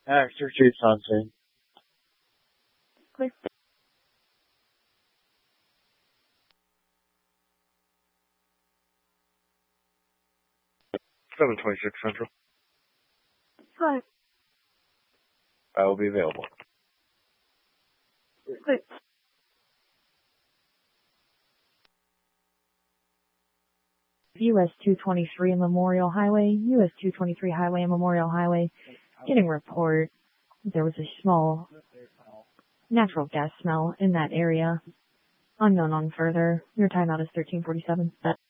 Extra Street Sunset. Clear. 726 Central. Hi. I will be available. Clear. US 223 Memorial Highway, US 223 Highway and Memorial Highway. Getting a report. There was a small natural gas smell in that area. Unknown on further. Your timeout is 1347.